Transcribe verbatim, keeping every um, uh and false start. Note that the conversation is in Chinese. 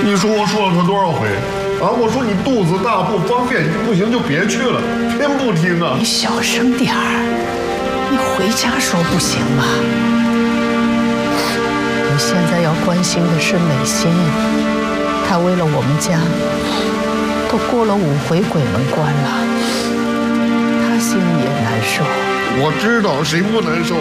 你说我说了他多少回啊？我说你肚子大不方便，不行就别去了，偏不听啊！ 你小声点儿，你回家说不行吗？你现在要关心的是美心，她为了我们家，都过了五回鬼门关了，她心里也难受。 我知道，谁不难受？